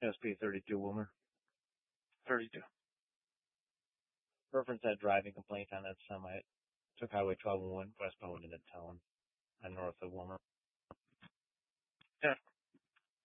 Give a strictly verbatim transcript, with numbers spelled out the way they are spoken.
S P thirty-two Wilmer. thirty-two. Reference that driving complaint on that semi. Took Highway twelve and one westbound into town on north of Wilmer. Yeah.